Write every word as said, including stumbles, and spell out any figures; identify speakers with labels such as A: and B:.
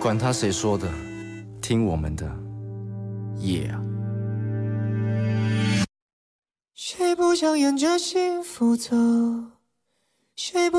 A: 管他谁说的，听我们的，耶、yeah
B: 谁不想沿着幸福走？谁不